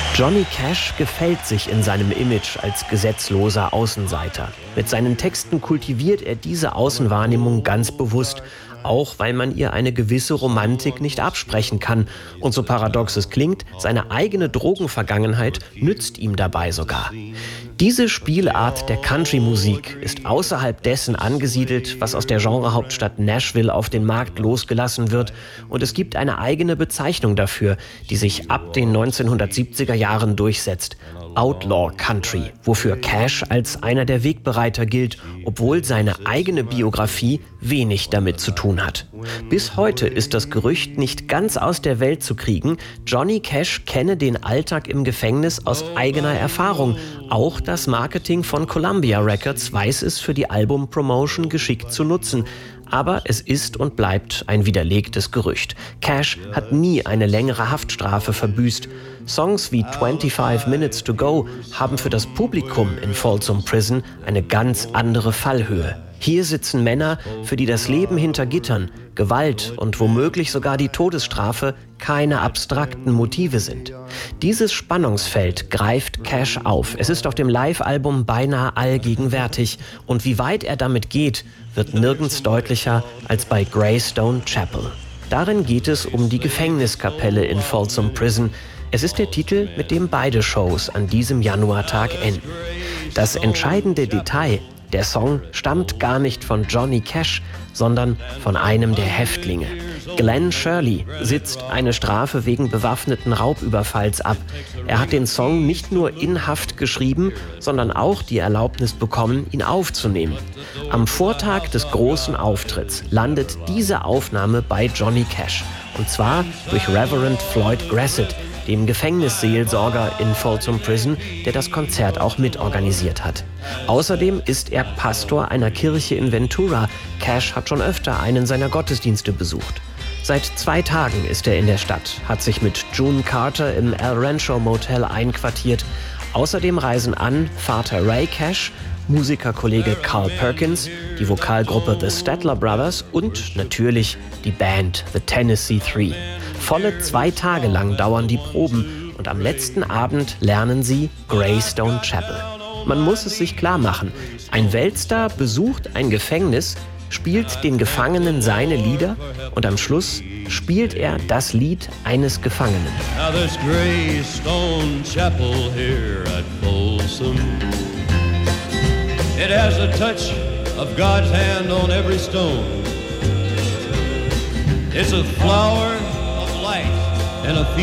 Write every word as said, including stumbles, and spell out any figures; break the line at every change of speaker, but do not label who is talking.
Johnny Cash gefällt sich in seinem Image als gesetzloser Außenseiter. Mit seinen Texten kultiviert er diese Außenwahrnehmung ganz bewusst, auch weil man ihr eine gewisse Romantik nicht absprechen kann. Und so paradox es klingt, seine eigene Drogenvergangenheit nützt ihm dabei sogar. Diese Spielart der Country-Musik ist außerhalb dessen angesiedelt, was aus der Genrehauptstadt Nashville auf den Markt losgelassen wird. Und es gibt eine eigene Bezeichnung dafür, die sich ab den neunzehnhundertsiebziger Jahren durchsetzt. Outlaw Country, wofür Cash als einer der Wegbereiter gilt, obwohl seine eigene Biografie wenig damit zu tun hat. Bis heute ist das Gerücht nicht ganz aus der Welt zu kriegen, Johnny Cash kenne den Alltag im Gefängnis aus eigener Erfahrung. Auch das Marketing von Columbia Records weiß es für die Album-Promotion geschickt zu nutzen. Aber es ist und bleibt ein widerlegtes Gerücht. Cash hat nie eine längere Haftstrafe verbüßt. Songs wie twenty-five minutes to go haben für das Publikum in Folsom Prison eine ganz andere Fallhöhe. Hier sitzen Männer, für die das Leben hinter Gittern, Gewalt und womöglich sogar die Todesstrafe keine abstrakten Motive sind. Dieses Spannungsfeld greift Cash auf. Es ist auf dem Live-Album beinahe allgegenwärtig. Und wie weit er damit geht, wird nirgends deutlicher als bei Greystone Chapel. Darin geht es um die Gefängniskapelle in Folsom Prison. Es ist der Titel, mit dem beide Shows an diesem Januartag enden. Das entscheidende Detail: Der Song stammt gar nicht von Johnny Cash, sondern von einem der Häftlinge. Glenn Shirley sitzt eine Strafe wegen bewaffneten Raubüberfalls ab. Er hat den Song nicht nur in Haft geschrieben, sondern auch die Erlaubnis bekommen, ihn aufzunehmen. Am Vortag des großen Auftritts landet diese Aufnahme bei Johnny Cash. Und zwar durch Reverend Floyd Grassett, dem Gefängnisseelsorger in Folsom Prison, der das Konzert auch mitorganisiert hat. Außerdem ist er Pastor einer Kirche in Ventura. Cash hat schon öfter einen seiner Gottesdienste besucht. Seit zwei Tagen ist er in der Stadt, hat sich mit June Carter im El Rancho Motel einquartiert. Außerdem reisen an Vater Ray Cash, Musikerkollege Carl Perkins, die Vokalgruppe The Statler Brothers und natürlich die Band The Tennessee Three. Volle zwei Tage lang dauern die Proben und am letzten Abend lernen sie Greystone Chapel. Man muss es sich klar machen, ein Weltstar besucht ein Gefängnis, spielt den Gefangenen seine Lieder und am Schluss spielt er das Lied eines Gefangenen.
Now there's Greystone Chapel here at Folsom. It has a touch of God's hand on every stone. It's a flower of light and a